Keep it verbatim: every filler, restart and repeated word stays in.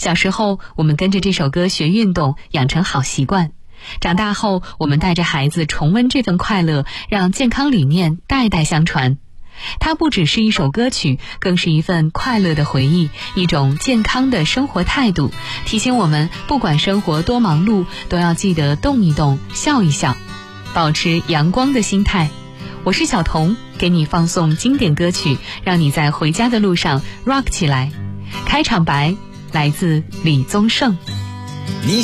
小时候，我们跟着这首歌学运动，养成好习惯。长大后，我们带着孩子重温这份快乐，让健康理念代代相传。它不只是一首歌曲，更是一份快乐的回忆，一种健康的生活态度，提醒我们不管生活多忙碌，都要记得动一动，笑一笑，保持阳光的心态。我是小童，给你放送经典歌曲，让你在回家的路上 rock 起来。开场白来自李宗盛。 你